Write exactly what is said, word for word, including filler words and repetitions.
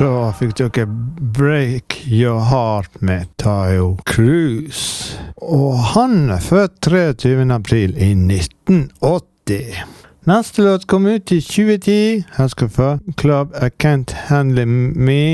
Da fikk dere Break Your Heart med Tayo Cruz. Og han er født treogtyvende april i nitten åtti. Neste låt kom ut i tjue ti. Her skal vi få Club I Can't Handle Me.